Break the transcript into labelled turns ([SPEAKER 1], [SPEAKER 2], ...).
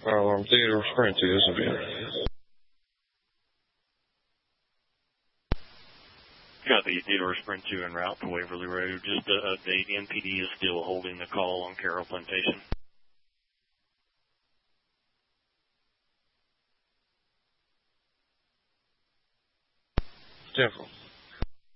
[SPEAKER 1] Theodore Sprint to this event.
[SPEAKER 2] Copy, Theodore Sprint 2 en route to Waverly Road. Just to update, NPD is still holding the call on Carroll Plantation.
[SPEAKER 1] Temple.